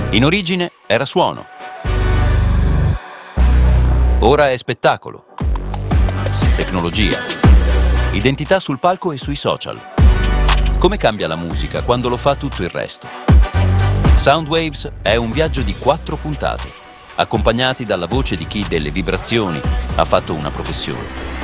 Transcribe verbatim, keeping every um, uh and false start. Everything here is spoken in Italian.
In origine era suono. Ora è spettacolo, tecnologia, identità sul palco e sui social. Come cambia la musica quando lo fa tutto il resto? Soundwaves è un viaggio di quattro puntate, accompagnati dalla voce di chi delle vibrazioni ha fatto una professione.